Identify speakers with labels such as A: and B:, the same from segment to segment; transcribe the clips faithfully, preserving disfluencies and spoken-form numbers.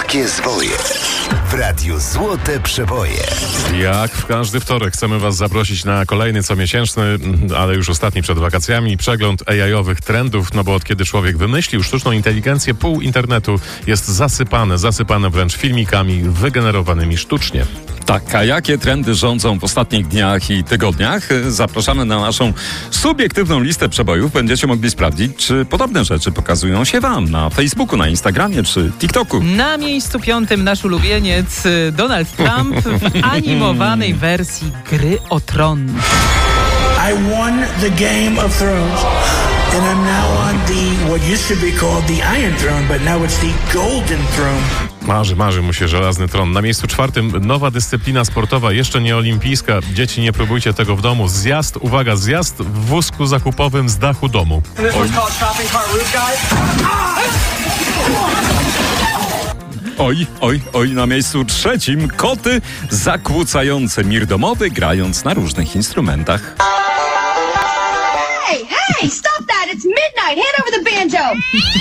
A: Krótkie Zwoje w Radiu Złote Przeboje.
B: Jak w każdy wtorek chcemy Was zaprosić na kolejny comiesięczny, ale już ostatni przed wakacjami, przegląd A I-owych trendów, no bo od kiedy człowiek wymyślił sztuczną inteligencję, pół internetu jest zasypane, zasypane wręcz filmikami wygenerowanymi sztucznie.
C: Tak, a jakie trendy rządzą w ostatnich dniach i tygodniach? Zapraszamy na naszą subiektywną listę przebojów. Będziecie mogli sprawdzić, czy podobne rzeczy pokazują się Wam na Facebooku, na Instagramie czy TikToku.
D: Na miejscu piątym nasz ulubieniec Donald Trump w animowanej wersji Gry o Tron.
E: I won the Game of Thrones. And I'm now on the, what used to be called the Iron Throne, but now it's the Golden Throne.
B: Marzy, marzy mu się żelazny tron. Na miejscu czwartym nowa dyscyplina sportowa, jeszcze nie olimpijska. Dzieci, nie próbujcie tego w domu. Zjazd, uwaga, zjazd w wózku zakupowym z dachu domu.
C: Oj, oj, oj, na miejscu trzecim koty zakłócające mir domowy, grając na różnych instrumentach.
F: Hey, hey, stop that! It's midnight! Hand over the banjo!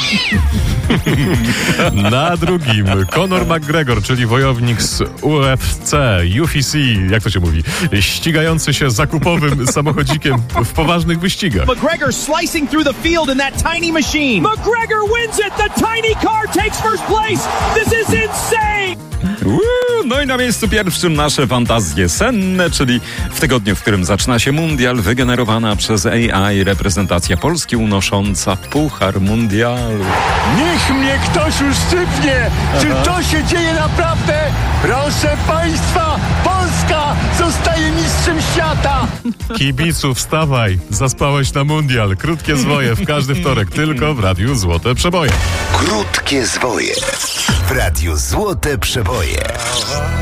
B: Na drugim Conor McGregor, czyli wojownik z U F C, U F C, jak to się mówi, ścigający się zakupowym samochodzikiem w poważnych wyścigach.
G: McGregor slicing through the field in that tiny machine. McGregor wins it! The tiny car takes first place! This is insane!
C: Uuu, no i na miejscu pierwszym nasze fantazje senne, czyli w tygodniu, w którym zaczyna się mundial, wygenerowana przez A I reprezentacja Polski unosząca puchar mundialu.
H: Niech mnie ktoś uszczypnie! Czy to się dzieje naprawdę? Proszę Państwa, Polska zostaje mistrzem świata!
B: Kibicu, wstawaj, zaspałeś na mundial. Krótkie Zwoje w każdy wtorek tylko w Radiu Złote Przeboje.
A: Krótkie Zwoje w Radiu Złote Przeboje.